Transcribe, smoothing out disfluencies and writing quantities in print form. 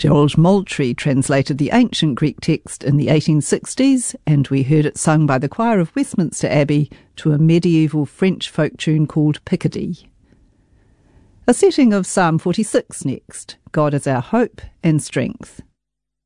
Gerald Moultrie translated the ancient Greek text in the 1860s, and we heard it sung by the choir of Westminster Abbey to a medieval French folk tune called Picardy. A setting of Psalm 46 next, God is our hope and strength.